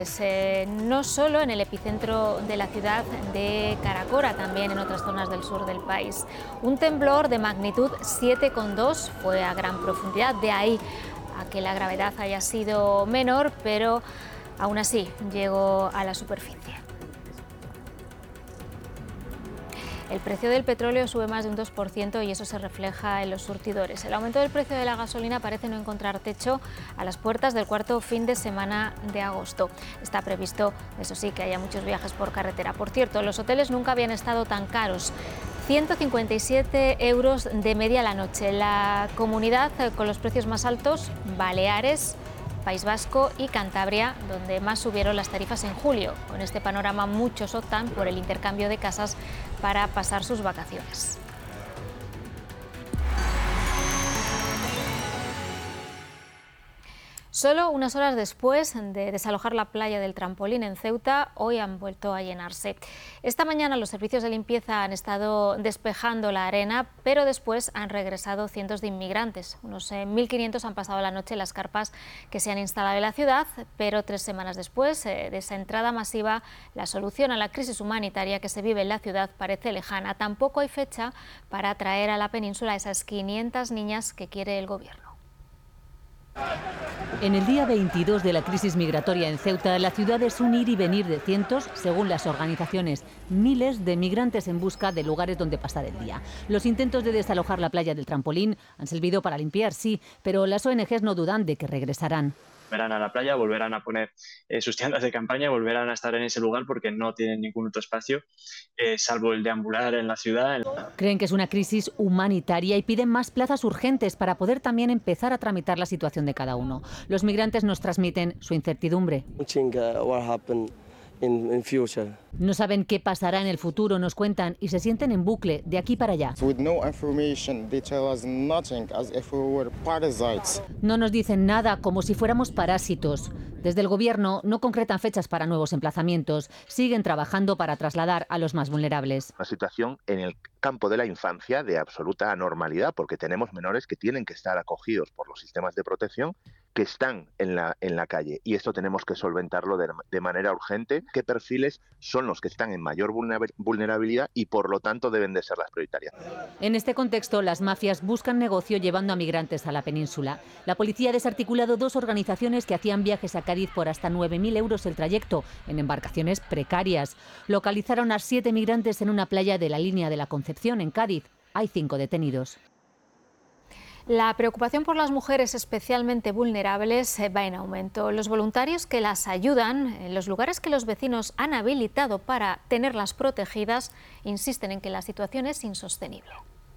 No solo en el epicentro de la ciudad de Caracora, también en otras zonas del sur del país. Un temblor de magnitud 7,2 fue a gran profundidad, de ahí a que la gravedad haya sido menor, pero aún así llegó a la superficie. El precio del petróleo sube más de un 2% y eso se refleja en los surtidores. El aumento del precio de la gasolina parece no encontrar techo a las puertas del cuarto fin de semana de agosto. Está previsto, eso sí, que haya muchos viajes por carretera. Por cierto, los hoteles nunca habían estado tan caros. 157 euros de media la noche. La comunidad con los precios más altos, Baleares, País Vasco y Cantabria, donde más subieron las tarifas en julio. Con este panorama, muchos optan por el intercambio de casas para pasar sus vacaciones. Solo unas horas después de desalojar la playa del Trampolín en Ceuta, hoy han vuelto a llenarse. Esta mañana los servicios de limpieza han estado despejando la arena, pero después han regresado cientos de inmigrantes. Unos 1.500 han pasado la noche en las carpas que se han instalado en la ciudad, pero 3 semanas después de esa entrada masiva, la solución a la crisis humanitaria que se vive en la ciudad parece lejana. Tampoco hay fecha para traer a la península a esas 500 niñas que quiere el gobierno. En el día 22 de la crisis migratoria en Ceuta, la ciudad es un ir y venir de cientos, según las organizaciones, miles de migrantes en busca de lugares donde pasar el día. Los intentos de desalojar la playa del Trampolín han servido para limpiar, sí, pero las ONGs no dudan de que regresarán. Volverán a la playa, volverán a poner sus tiendas de campaña, volverán a estar en ese lugar porque no tienen ningún otro espacio, salvo el de ambular en la ciudad. Creen que es una crisis humanitaria y piden más plazas urgentes para poder también empezar a tramitar la situación de cada uno. Los migrantes nos transmiten su incertidumbre. No saben qué pasará en el futuro, nos cuentan, y se sienten en bucle, de aquí para allá. No nos dicen nada, como si fuéramos parásitos. Desde el gobierno no concretan fechas para nuevos emplazamientos. Siguen trabajando para trasladar a los más vulnerables. Una situación en el campo de la infancia de absoluta anormalidad, porque tenemos menores que tienen que estar acogidos por los sistemas de protección, que están en la calle, y esto tenemos que solventarlo de manera urgente. ¿Qué perfiles son los que están en mayor vulnerabilidad y por lo tanto deben de ser las prioritarias? En este contexto, las mafias buscan negocio llevando a migrantes a la península. La policía ha desarticulado 2 organizaciones que hacían viajes a Cádiz por hasta 9.000 euros el trayecto, en embarcaciones precarias. Localizaron a 7 migrantes en una playa de la Línea de la Concepción, en Cádiz. Hay 5 detenidos. La preocupación por las mujeres especialmente vulnerables va en aumento. Los voluntarios que las ayudan en los lugares que los vecinos han habilitado para tenerlas protegidas insisten en que la situación es insostenible.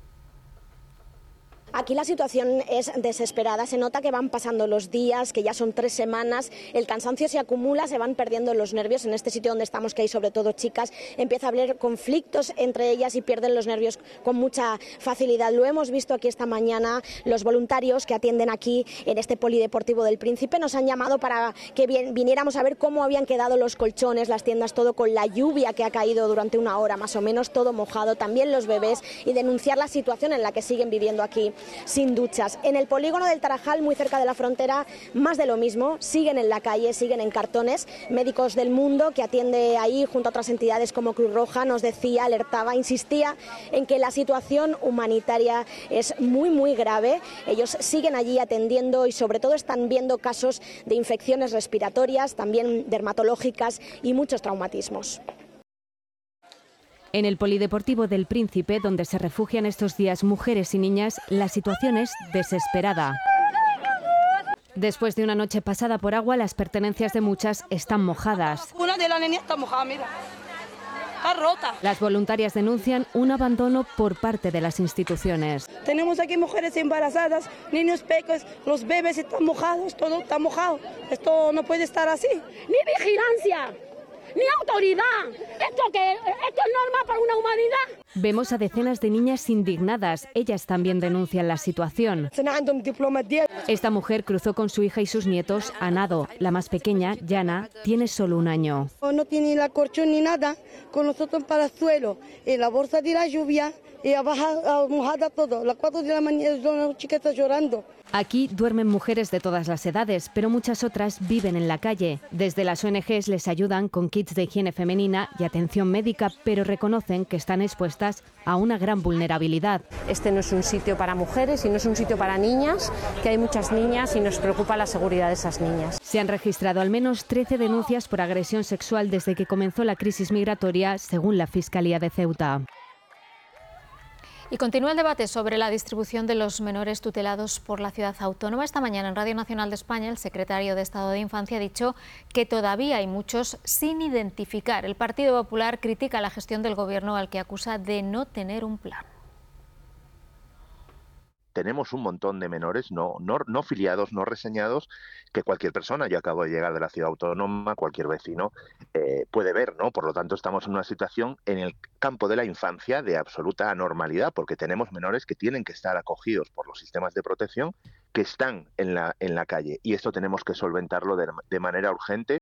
Aquí la situación es desesperada, se nota que van pasando los días, que ya son 3 semanas, el cansancio se acumula, se van perdiendo los nervios. En este sitio donde estamos, que hay sobre todo chicas, empieza a haber conflictos entre ellas y pierden los nervios con mucha facilidad. Lo hemos visto aquí esta mañana, los voluntarios que atienden aquí en este polideportivo del Príncipe nos han llamado para que viniéramos a ver cómo habían quedado los colchones, las tiendas, todo con la lluvia que ha caído durante 1 hora más o menos, todo mojado, también los bebés, y denunciar la situación en la que siguen viviendo aquí sin duchas. En el polígono del Tarajal, muy cerca de la frontera, más de lo mismo, siguen en la calle, siguen en cartones. Médicos del Mundo, que atiende ahí junto a otras entidades como Cruz Roja, nos decía, alertaba, insistía en que la situación humanitaria es muy grave. Ellos siguen allí atendiendo y sobre todo están viendo casos de infecciones respiratorias, también dermatológicas y muchos traumatismos. En el polideportivo del Príncipe, donde se refugian estos días mujeres y niñas, la situación es desesperada. Después de una noche pasada por agua, las pertenencias de muchas están mojadas. Una de las niñas está mojada, mira. Está rota. Las voluntarias denuncian un abandono por parte de las instituciones. Tenemos aquí mujeres embarazadas, niños pequeños, los bebés están mojados, todo está mojado. Esto no puede estar así. Ni vigilancia, ni autoridad. ¿Esto qué? ¿Esto es normal para una humanidad? Vemos a decenas de niñas indignadas. Ellas también denuncian la situación. Esta mujer cruzó con su hija y sus nietos a nado. La más pequeña, Yana, tiene solo 1 año. No tiene la colchón ni nada, con nosotros para el suelo, en la bolsa de la lluvia, y mojada todo. A las 4 de la mañana, una chica está llorando. Aquí duermen mujeres de todas las edades, pero muchas otras viven en la calle. Desde las ONGs les ayudan con kits de higiene femenina y atención médica, pero reconocen que están expuestas a una gran vulnerabilidad. Este no es un sitio para mujeres y no es un sitio para niñas, que hay muchas niñas y nos preocupa la seguridad de esas niñas. Se han registrado al menos 13 denuncias por agresión sexual desde que comenzó la crisis migratoria, según la Fiscalía de Ceuta. Y continúa el debate sobre la distribución de los menores tutelados por la ciudad autónoma. Esta mañana en Radio Nacional de España el secretario de Estado de Infancia ha dicho que todavía hay muchos sin identificar. El Partido Popular critica la gestión del Gobierno, al que acusa de no tener un plan. Tenemos un montón de menores no filiados, no reseñados, que cualquier persona, yo acabo de llegar de la ciudad autónoma, cualquier vecino puede ver, ¿no? Por lo tanto, estamos en una situación en el campo de la infancia de absoluta anormalidad, porque tenemos menores que tienen que estar acogidos por los sistemas de protección, que están en la calle, y esto tenemos que solventarlo de manera urgente.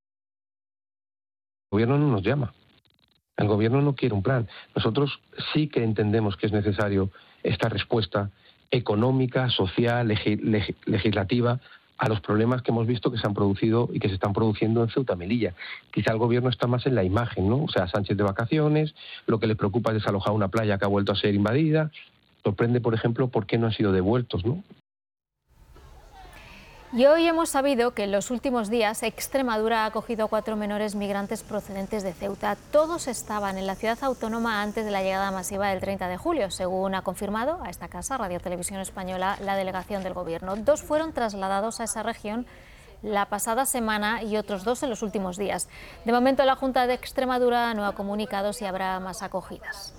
El gobierno no nos llama, el gobierno no quiere un plan. Nosotros sí que entendemos que es necesario esta respuesta económica, social, legislativa a los problemas que hemos visto que se han producido y que se están produciendo en Ceuta y Melilla. Quizá el gobierno está más en la imagen, ¿no? O sea, Sánchez de vacaciones, lo que le preocupa es desalojar una playa que ha vuelto a ser invadida. Sorprende, por ejemplo, por qué no han sido devueltos, ¿no? Y hoy hemos sabido que en los últimos días Extremadura ha acogido a 4 menores migrantes procedentes de Ceuta. Todos estaban en la ciudad autónoma antes de la llegada masiva del 30 de julio, según ha confirmado a esta casa, Radio Televisión Española, la delegación del Gobierno. 2 fueron trasladados a esa región la pasada semana y otros 2 en los últimos días. De momento, la Junta de Extremadura no ha comunicado si habrá más acogidas.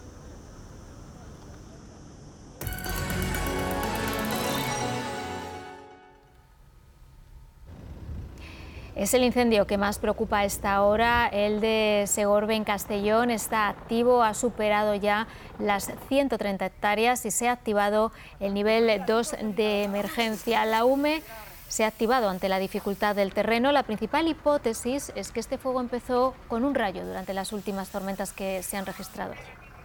Es el incendio que más preocupa a esta hora. El de Segorbe en Castellón está activo, ha superado ya las 130 hectáreas y se ha activado el nivel 2 de emergencia. La UME se ha activado ante la dificultad del terreno. La principal hipótesis es que este fuego empezó con un rayo durante las últimas tormentas que se han registrado.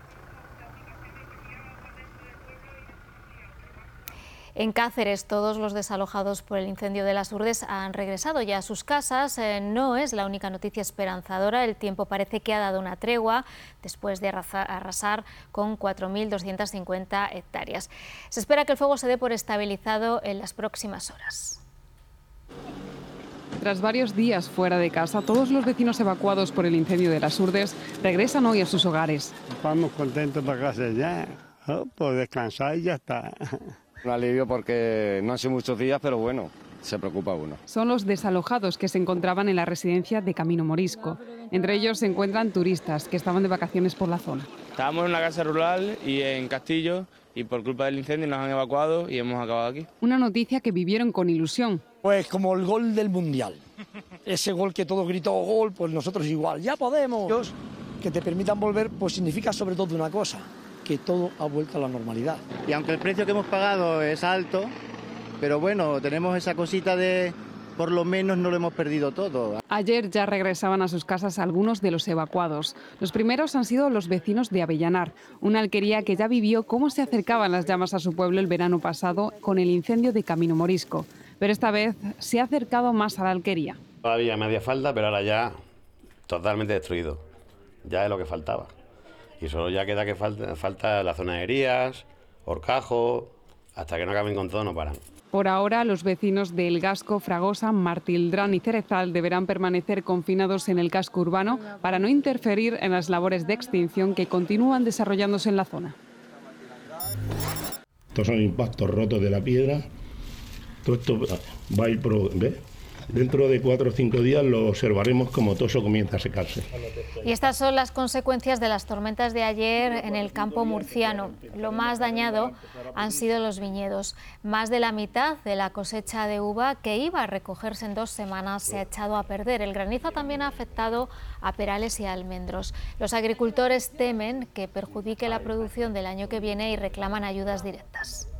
En Cáceres, todos los desalojados por el incendio de las Urdes han regresado ya a sus casas. No es la única noticia esperanzadora. El tiempo parece que ha dado una tregua después de arrasar con 4.250 hectáreas. Se espera que el fuego se dé por estabilizado en las próximas horas. Tras varios días fuera de casa, todos los vecinos evacuados por el incendio de las Urdes regresan hoy a sus hogares. Vamos contentos para casa ya, pues descansar y ya está. Un alivio porque no han sido muchos días, pero bueno, se preocupa uno. Son los desalojados que se encontraban en la residencia de Camino Morisco. Entre ellos se encuentran turistas que estaban de vacaciones por la zona. Estábamos en una casa rural y en Castillo y por culpa del incendio nos han evacuado y hemos acabado aquí. Una noticia que vivieron con ilusión. Pues como el gol del Mundial. Ese gol que todos gritó gol, pues nosotros igual, ya podemos. Que te permitan volver, pues significa sobre todo una cosa, que todo ha vuelto a la normalidad. Y aunque el precio que hemos pagado es alto, pero bueno, tenemos esa cosita de por lo menos no lo hemos perdido todo. Ayer ya regresaban a sus casas algunos de los evacuados. Los primeros han sido los vecinos de Avellanar, una alquería que ya vivió cómo se acercaban las llamas a su pueblo el verano pasado con el incendio de Camino Morisco. Pero esta vez se ha acercado más a la alquería. Todavía me hacía falta, pero ahora ya totalmente destruido. Ya es lo que faltaba. Y solo ya queda que falta la zona de Herías, Horcajo, hasta que no acaben con todo no paran. Por ahora, los vecinos de El Gasco, Fragosa, Martildrán y Cerezal deberán permanecer confinados en el casco urbano para no interferir en las labores de extinción que continúan desarrollándose en la zona. Estos son impactos rotos de la piedra. Todo esto va a ir ¿ves? Dentro de 4 o 5 días lo observaremos como todo eso comienza a secarse. Y estas son las consecuencias de las tormentas de ayer en el campo murciano. Lo más dañado han sido los viñedos. Más de la mitad de la cosecha de uva que iba a recogerse en 2 semanas se ha echado a perder. El granizo también ha afectado a perales y a almendros. Los agricultores temen que perjudique la producción del año que viene y reclaman ayudas directas.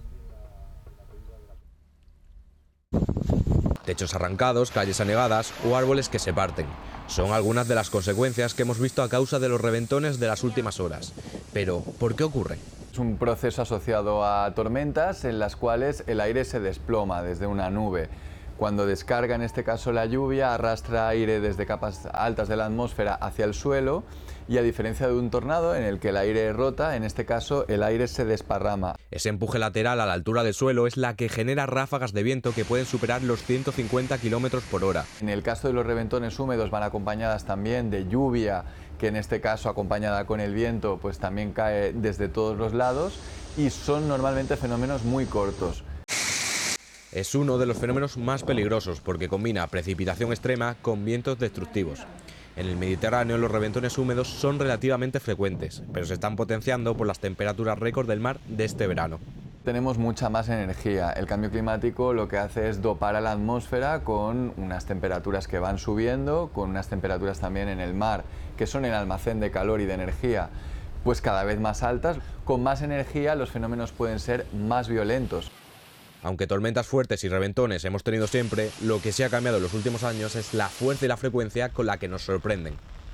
Techos arrancados, calles anegadas o árboles que se parten. Son algunas de las consecuencias que hemos visto a causa de los reventones de las últimas horas. Pero, ¿por qué ocurre? Es un proceso asociado a tormentas en las cuales el aire se desploma desde una nube. Cuando descarga, en este caso, la lluvia, arrastra aire desde capas altas de la atmósfera hacia el suelo y, a diferencia de un tornado en el que el aire rota, en este caso el aire se desparrama. Ese empuje lateral a la altura del suelo es la que genera ráfagas de viento que pueden superar los 150 km por hora. En el caso de los reventones húmedos van acompañadas también de lluvia, que en este caso, acompañada con el viento, pues también cae desde todos los lados y son normalmente fenómenos muy cortos. Es uno de los fenómenos más peligrosos porque combina precipitación extrema con vientos destructivos. En el Mediterráneo los reventones húmedos son relativamente frecuentes, pero se están potenciando por las temperaturas récord del mar de este verano. Tenemos mucha más energía. El cambio climático lo que hace es dopar a la atmósfera con unas temperaturas que van subiendo, con unas temperaturas también en el mar, que son el almacén de calor y de energía, pues cada vez más altas. Con más energía los fenómenos pueden ser más violentos. Aunque tormentas fuertes y reventones hemos tenido siempre, lo que sí ha cambiado en los últimos años es la fuerza y la frecuencia con la que nos sorprenden.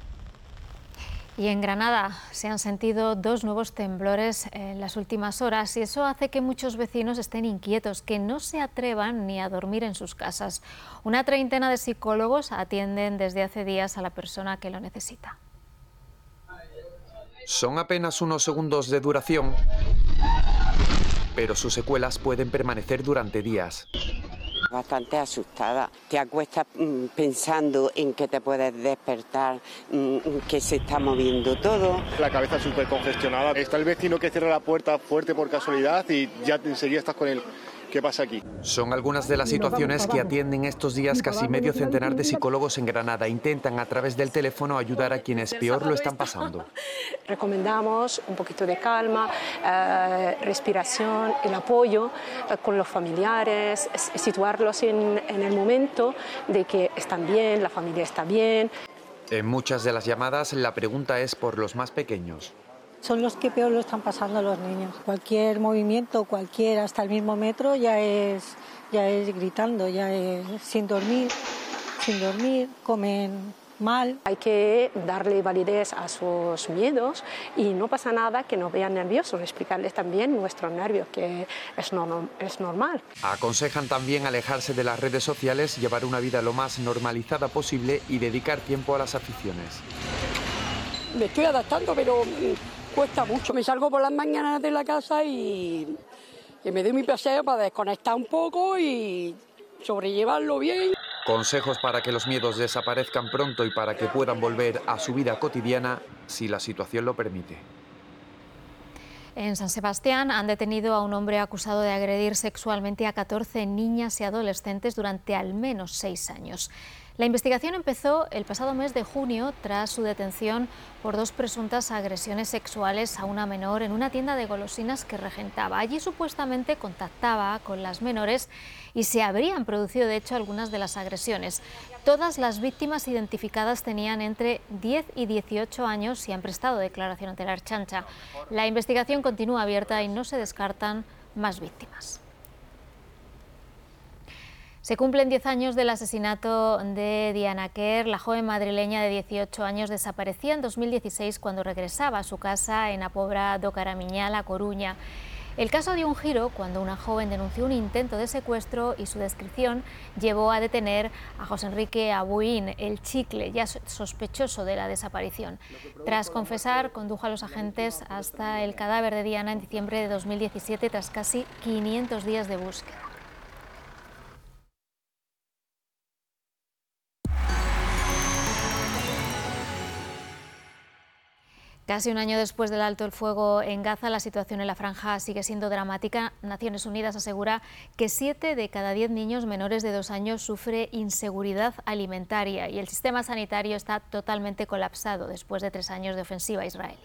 Y en Granada se han sentido 2 nuevos temblores en las últimas horas y eso hace que muchos vecinos estén inquietos, que no se atrevan ni a dormir en sus casas. Una treintena de psicólogos atienden desde hace días a la persona que lo necesita. Son apenas unos segundos de duración, pero sus secuelas pueden permanecer durante días. Bastante asustada. Te acuestas pensando en que te puedes despertar, que se está moviendo todo. La cabeza súper congestionada. Está el vecino que cierra la puerta fuerte por casualidad y ya enseguida estás con él. ¿Qué pasa aquí? Son algunas de las situaciones que atienden estos días casi medio centenar de psicólogos en Granada. Intentan a través del teléfono ayudar a quienes peor lo están pasando. Recomendamos un poquito de calma, respiración, el apoyo con los familiares, situarlos en el momento de que están bien, la familia está bien. En muchas de las llamadas la pregunta es por los más pequeños. Son los que peor lo están pasando los niños. Cualquier movimiento, hasta el mismo metro, ya es gritando, ya es sin dormir, comen mal. Hay que darle validez a sus miedos y no pasa nada que nos vean nerviosos, explicarles también nuestros nervios, que es normal. Aconsejan también alejarse de las redes sociales, llevar una vida lo más normalizada posible y dedicar tiempo a las aficiones. Me estoy adaptando, pero cuesta mucho. Me salgo por las mañanas de la casa y me doy mi paseo para desconectar un poco y sobrellevarlo bien. Consejos para que los miedos desaparezcan pronto y para que puedan volver a su vida cotidiana si la situación lo permite. En San Sebastián han detenido a un hombre acusado de agredir sexualmente a 14 niñas y adolescentes durante al menos 6 años. La investigación empezó el pasado mes de junio tras su detención por 2 presuntas agresiones sexuales a una menor en una tienda de golosinas que regentaba. Allí supuestamente contactaba con las menores y se habrían producido de hecho algunas de las agresiones. Todas las víctimas identificadas tenían entre 10 y 18 años y han prestado declaración ante la Ertzaintza. La investigación continúa abierta y no se descartan más víctimas. Se cumplen 10 años del asesinato de Diana Quer. La joven madrileña de 18 años desaparecía en 2016 cuando regresaba a su casa en A Pobra do Caramiñal, A Coruña. El caso dio un giro cuando una joven denunció un intento de secuestro y su descripción llevó a detener a José Enrique Abuín, el chicle, ya sospechoso de la desaparición. Tras confesar, condujo a los agentes hasta el cadáver de Diana en diciembre de 2017 tras casi 500 días de búsqueda. Casi un año después del alto el fuego en Gaza, la situación en la franja sigue siendo dramática. Naciones Unidas asegura que 7 de cada 10 niños menores de 2 años sufre inseguridad alimentaria y el sistema sanitario está totalmente colapsado después de 3 años de ofensiva israelí.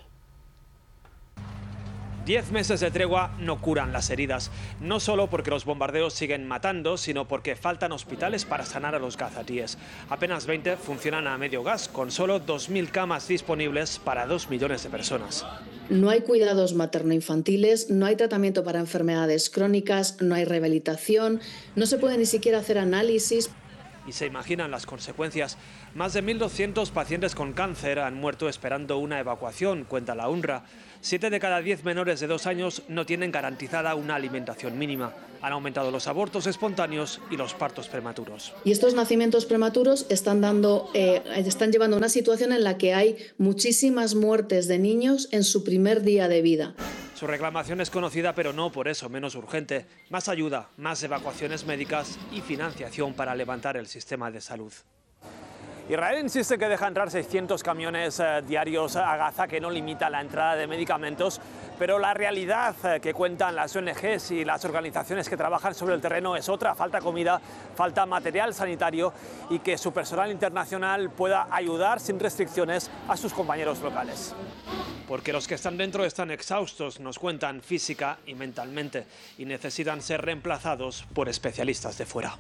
10 meses de tregua no curan las heridas, no solo porque los bombardeos siguen matando, sino porque faltan hospitales para sanar a los gazatíes. Apenas 20 funcionan a medio gas, con solo 2.000 camas disponibles para 2 millones de personas. No hay cuidados materno-infantiles, no hay tratamiento para enfermedades crónicas, no hay rehabilitación, no se puede ni siquiera hacer análisis. y se imaginan las consecuencias. Más de 1.200 pacientes con cáncer han muerto esperando una evacuación, cuenta la UNRWA. 7 de cada 10 menores de 2 años no tienen garantizada una alimentación mínima. Han aumentado los abortos espontáneos y los partos prematuros. Y estos nacimientos prematuros están llevando a una situación en la que hay muchísimas muertes de niños en su primer día de vida. Su reclamación es conocida, pero no por eso menos urgente. Más ayuda, más evacuaciones médicas y financiación para levantar el sistema de salud. Israel insiste que deja entrar 600 camiones diarios a Gaza, que no limita la entrada de medicamentos, pero la realidad que cuentan las ONGs y las organizaciones que trabajan sobre el terreno es otra. Falta comida, falta material sanitario y que su personal internacional pueda ayudar sin restricciones a sus compañeros locales. Porque los que están dentro están exhaustos, nos cuentan, física y mentalmente, y necesitan ser reemplazados por especialistas de fuera.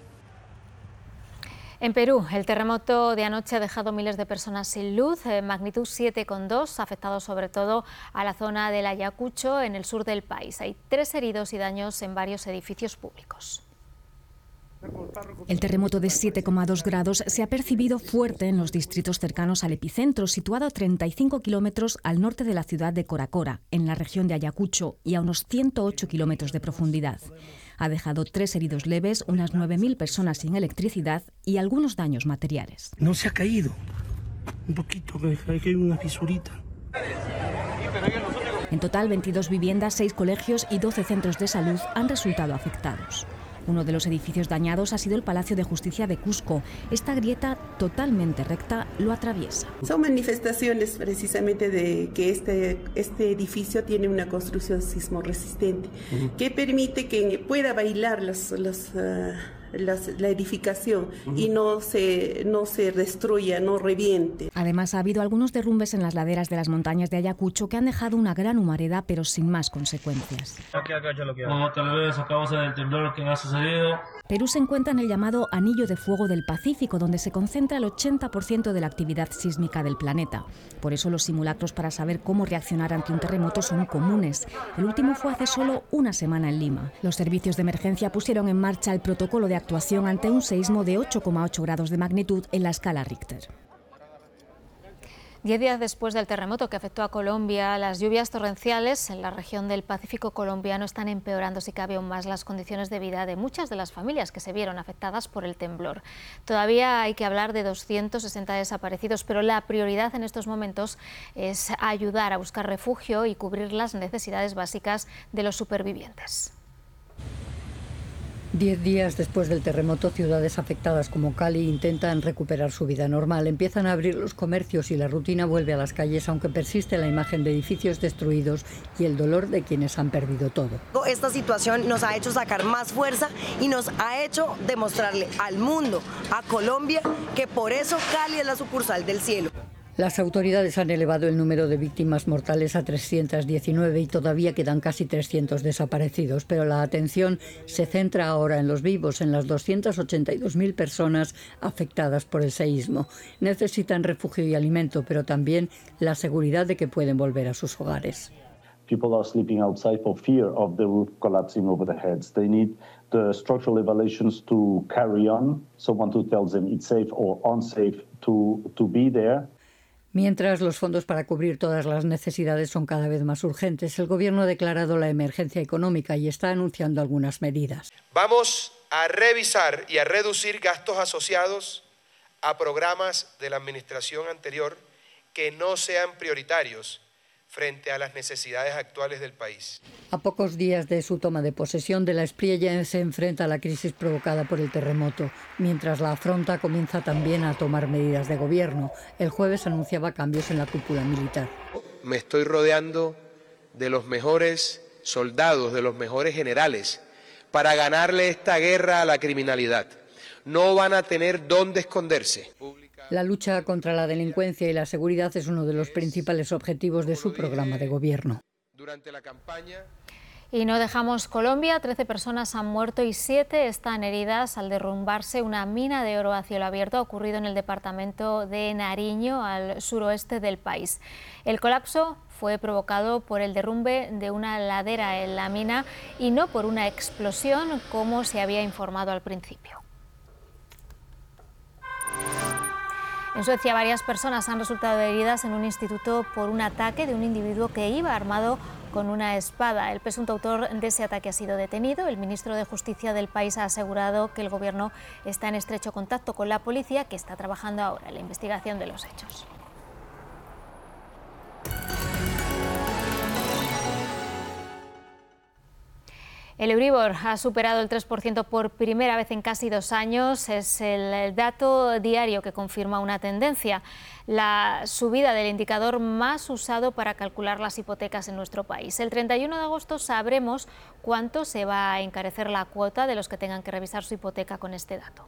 En Perú, el terremoto de anoche ha dejado miles de personas sin luz, magnitud 7,2, ha afectado sobre todo a la zona del Ayacucho, en el sur del país. Hay 3 heridos y daños en varios edificios públicos. El terremoto de 7,2 grados se ha percibido fuerte en los distritos cercanos al epicentro, situado a 35 kilómetros al norte de la ciudad de Coracora, en la región de Ayacucho, y a unos 108 kilómetros de profundidad. Ha dejado 3 heridos leves, unas 9.000 personas sin electricidad y algunos daños materiales. No se ha caído. Un poquito, hay que ir una fisurita. En total, 22 viviendas, 6 colegios y 12 centros de salud han resultado afectados. Uno de los edificios dañados ha sido el Palacio de Justicia de Cusco. Esta grieta totalmente recta lo atraviesa. Son manifestaciones precisamente de que este edificio tiene una construcción sismo resistente que permite que pueda bailar la edificación y no se destruya, no reviente. Además, ha habido algunos derrumbes en las laderas de las montañas de Ayacucho que han dejado una gran humareda, pero sin más consecuencias. Tal vez a causa del temblor que ha sucedido. Perú se encuentra en el llamado Anillo de Fuego del Pacífico, donde se concentra el 80% de la actividad sísmica del planeta. Por eso los simulacros para saber cómo reaccionar ante un terremoto son comunes. El último fue hace solo una semana en Lima. Los servicios de emergencia pusieron en marcha el protocolo de actuación ante un seísmo de 8,8 grados de magnitud en la escala Richter. 10 días después del terremoto que afectó a Colombia, las lluvias torrenciales en la región del Pacífico colombiano están empeorando, si cabe aún más, las condiciones de vida de muchas de las familias que se vieron afectadas por el temblor. Todavía hay que hablar de 260 desaparecidos, pero la prioridad en estos momentos es ayudar a buscar refugio y cubrir las necesidades básicas de los supervivientes. 10 días después del terremoto, ciudades afectadas como Cali intentan recuperar su vida normal. Empiezan a abrir los comercios y la rutina vuelve a las calles, aunque persiste la imagen de edificios destruidos y el dolor de quienes han perdido todo. Esta situación nos ha hecho sacar más fuerza y nos ha hecho demostrarle al mundo, a Colombia, que por eso Cali es la sucursal del cielo. Las autoridades han elevado el número de víctimas mortales a 319 y todavía quedan casi 300 desaparecidos, pero la atención se centra ahora en los vivos, en las 282.000 personas afectadas por el seísmo. Necesitan refugio y alimento, pero también la seguridad de que pueden volver a sus hogares. People are sleeping outside for fear of the roof collapsing over their heads. They need the structural evaluations to carry on, someone who tells them it's safe or unsafe to be there. Mientras los fondos para cubrir todas las necesidades son cada vez más urgentes, el Gobierno ha declarado la emergencia económica y está anunciando algunas medidas. Vamos a revisar y a reducir gastos asociados a programas de la administración anterior que no sean prioritarios frente a las necesidades actuales del país. A pocos días de su toma de posesión, de la Espriella se enfrenta a la crisis provocada por el terremoto. Mientras la afronta, comienza también a tomar medidas de gobierno. El jueves anunciaba cambios en la cúpula militar. Me estoy rodeando de los mejores soldados, de los mejores generales, para ganarle esta guerra a la criminalidad. No van a tener dónde esconderse. La lucha contra la delincuencia y la seguridad es uno de los principales objetivos de su programa de gobierno. Durante la campaña... Y no dejamos Colombia. 13 personas han muerto y 7 están heridas al derrumbarse una mina de oro a cielo abierto. Ha ocurrido en el departamento de Nariño, al suroeste del país. El colapso fue provocado por el derrumbe de una ladera en la mina y no por una explosión, como se había informado al principio. En Suecia, varias personas han resultado heridas en un instituto por un ataque de un individuo que iba armado con una espada. El presunto autor de ese ataque ha sido detenido. El ministro de Justicia del país ha asegurado que el gobierno está en estrecho contacto con la policía, que está trabajando ahora en la investigación de los hechos. El Euribor ha superado el 3% por primera vez en casi 2 años. Es el dato diario que confirma una tendencia. La subida del indicador más usado para calcular las hipotecas en nuestro país. El 31 de agosto sabremos cuánto se va a encarecer la cuota de los que tengan que revisar su hipoteca con este dato.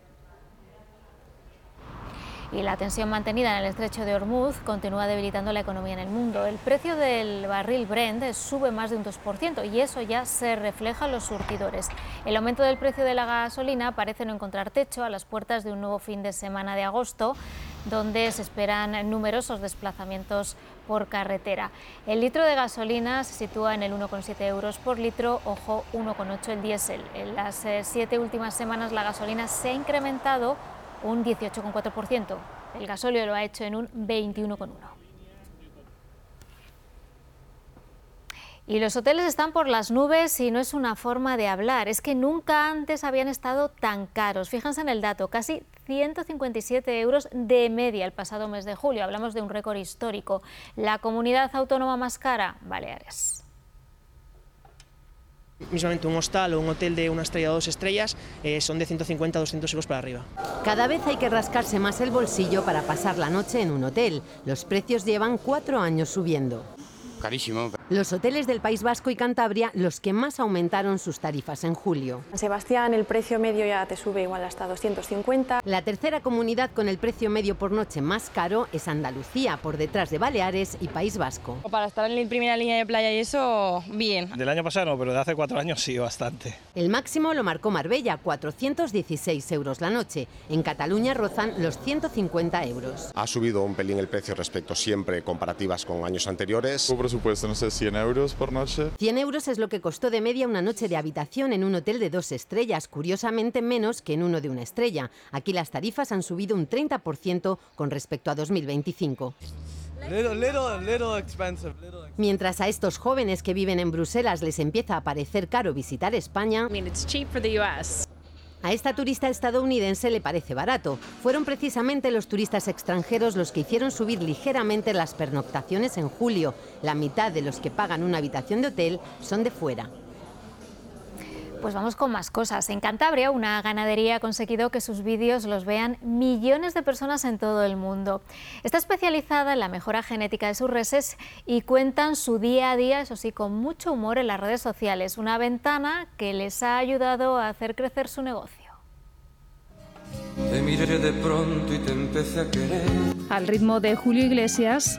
Y la tensión mantenida en el estrecho de Hormuz continúa debilitando la economía en el mundo. El precio del barril Brent sube más de un 2% y eso ya se refleja en los surtidores. El aumento del precio de la gasolina parece no encontrar techo a las puertas de un nuevo fin de semana de agosto, donde se esperan numerosos desplazamientos por carretera. El litro de gasolina se sitúa en el 1,7 euros por litro, ojo, 1,8 el diésel. En las 7 últimas semanas la gasolina se ha incrementado un 18,4%. El gasóleo lo ha hecho en un 21,1%. Y los hoteles están por las nubes y no es una forma de hablar, es que nunca antes habían estado tan caros. Fíjense en el dato, casi 157 euros de media el pasado mes de julio. Hablamos de un récord histórico. La comunidad autónoma más cara, Baleares. Mismamente un hostal o un hotel de 1 estrella o 2 estrellas son de 150 a 200 euros para arriba. Cada vez hay que rascarse más el bolsillo para pasar la noche en un hotel. Los precios llevan 4 años subiendo. Carísimo. Los hoteles del País Vasco y Cantabria los que más aumentaron sus tarifas en julio. En Sebastián el precio medio ya te sube igual hasta 250. La tercera comunidad con el precio medio por noche más caro es Andalucía, por detrás de Baleares y País Vasco. Para estar en la primera línea de playa y eso, bien. Del año pasado no, pero de hace 4 años sí, bastante. El máximo lo marcó Marbella, 416 euros la noche. En Cataluña rozan los 150 euros. Ha subido un pelín el precio respecto siempre comparativas con años anteriores. Un presupuesto, no sé, 100 euros por noche. 100 euros es lo que costó de media una noche de habitación en un hotel de 2 estrellas, curiosamente menos que en uno de 1 estrella. Aquí las tarifas han subido un 30% con respecto a 2025. Little expensive. Mientras a estos jóvenes que viven en Bruselas les empieza a parecer caro visitar España, a esta turista estadounidense le parece barato. Fueron precisamente los turistas extranjeros los que hicieron subir ligeramente las pernoctaciones en julio. La mitad de los que pagan una habitación de hotel son de fuera. Pues vamos con más cosas. En Cantabria, una ganadería ha conseguido que sus vídeos los vean millones de personas en todo el mundo. Está especializada en la mejora genética de sus reses y cuentan su día a día, eso sí, con mucho humor en las redes sociales. Una ventana que les ha ayudado a hacer crecer su negocio. Te miré de pronto y te empecé a querer. Al ritmo de Julio Iglesias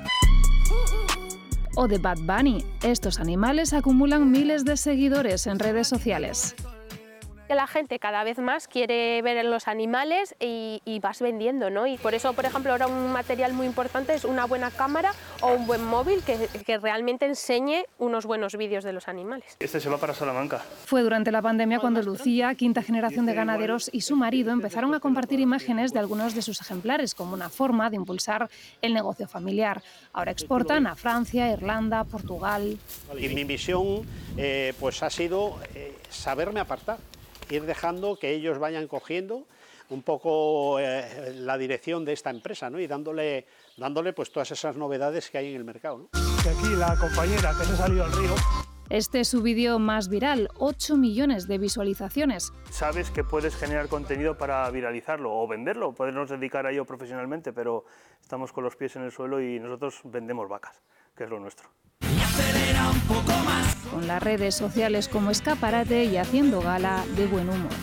o de Bad Bunny, estos animales acumulan miles de seguidores en redes sociales. Que la gente cada vez más quiere ver los animales y vas vendiendo, ¿no? Y por eso, por ejemplo, ahora un material muy importante es una buena cámara o un buen móvil que realmente enseñe unos buenos vídeos de los animales. Este se va para Salamanca. Fue durante la pandemia cuando Lucía, quinta generación de ganaderos, y su marido empezaron a compartir imágenes de algunos de sus ejemplares como una forma de impulsar el negocio familiar. Ahora exportan a Francia, Irlanda, Portugal. Y mi misión pues ha sido saberme apartar. Ir dejando que ellos vayan cogiendo un poco la dirección de esta empresa, ¿no? Y dándole pues todas esas novedades que hay en el mercado, ¿no? Y aquí la compañera que se ha salido al río. Este es su vídeo más viral, 8 millones de visualizaciones. Sabes que puedes generar contenido para viralizarlo o venderlo, podernos dedicar a ello profesionalmente, pero estamos con los pies en el suelo y nosotros vendemos vacas, que es lo nuestro. Con las redes sociales como escaparate y haciendo gala de buen humor.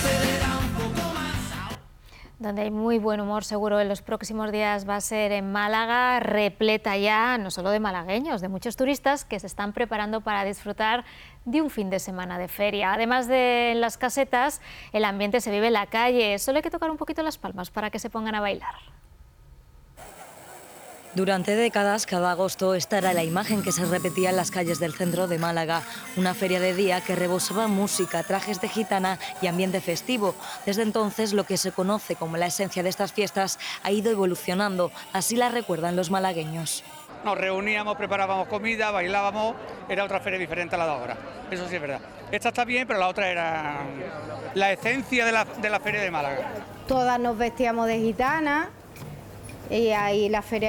Donde hay muy buen humor seguro en los próximos días va a ser en Málaga, repleta ya no solo de malagueños, de muchos turistas que se están preparando para disfrutar de un fin de semana de feria. Además de en las casetas, el ambiente se vive en la calle, solo hay que tocar un poquito las palmas para que se pongan a bailar. Durante décadas, cada agosto, esta era la imagen que se repetía en las calles del centro de Málaga. Una feria de día que rebosaba música, trajes de gitana y ambiente festivo. Desde entonces, lo que se conoce como la esencia de estas fiestas ha ido evolucionando. Así la recuerdan los malagueños. Nos reuníamos, preparábamos comida, bailábamos, era otra feria diferente a la de ahora, eso sí es verdad. Esta está bien, pero la otra era la esencia de la feria de Málaga. Todas nos vestíamos de gitana y ahí la feria